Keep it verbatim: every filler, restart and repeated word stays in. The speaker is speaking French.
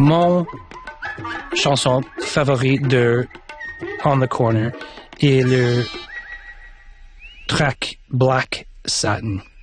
mon chanson favorite de On the Corner est le track Black Satin.